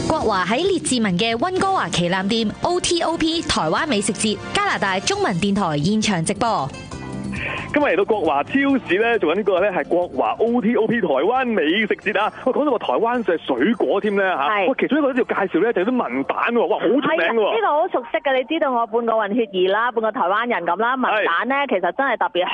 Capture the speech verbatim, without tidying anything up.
國華喺列治文嘅溫哥華旗艦店 O T O P 台灣美食節，加拿大中文電台現場直播。 今日嚟到國華超市咧，做緊呢個咧係國華 O T O P 台灣美食節啊！喂，講到個台灣就係水果添咧嚇，喂，其中一個要介紹咧就係啲文蛋喎，哇，好出名嘅喎！ 呢個好熟悉嘅，你知道我半個混血兒啦，半個台灣人咁啦，文蛋咧其實真係特別